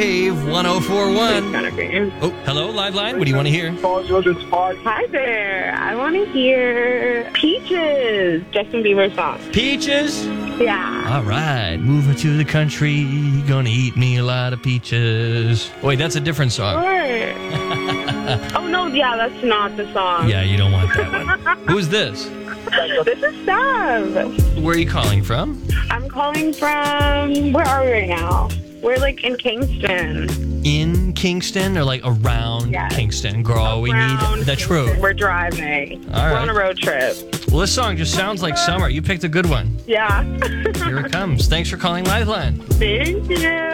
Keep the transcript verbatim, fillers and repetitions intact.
Wave one oh four point one. Kind of green. Oh, hello, Live Line. What do you want to hear? Hi there. I want to hear Peaches, Justin Bieber song. Peaches? Yeah. All right. Moving to the country. Gonna eat me a lot of peaches. Wait, that's a different song. Sure. Oh, no, yeah, that's not the song. Yeah, you don't want that one. Who's this? This is Sav. Where are you calling from? I'm calling from, where are we right now? We're like in Kingston. In Kingston or like around Yes. Kingston? Girl, we Around need... That's Kingston. true. We're driving. All We're right. on a road trip. Well, this song just sounds like summer. You picked a good one. Yeah. Here it comes. Thanks for calling Liveline. Thank you.